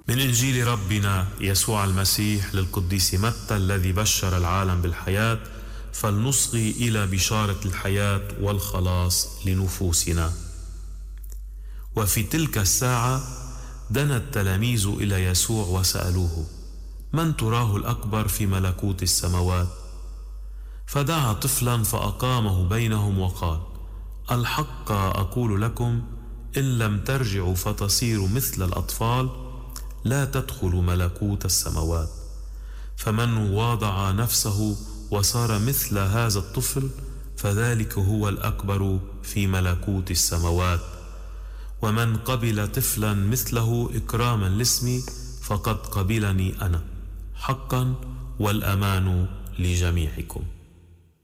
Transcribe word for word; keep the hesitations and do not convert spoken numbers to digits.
من إنجيل ربنا يسوع المسيح للقديس متى الذي بشر العالم بالحياة، فلنصغي إلى بشارة الحياة والخلاص لنفوسنا. وفي تلك الساعة دنا التلاميذ إلى يسوع وسألوه: من تراه الأكبر في ملكوت السماوات؟ فدعا طفلا فأقامه بينهم وقال: الحق أقول لكم، إن لم ترجعوا فتصيروا مثل الأطفال لا تدخلوا ملكوت السماوات. فمن واضع نفسه وصار مثل هذا الطفل فذلك هو الأكبر في ملكوت السماوات. ومن قبل طفلا مثله إكراما لاسمي فقد قبلني أنا حقا، والأمان لجميعكم.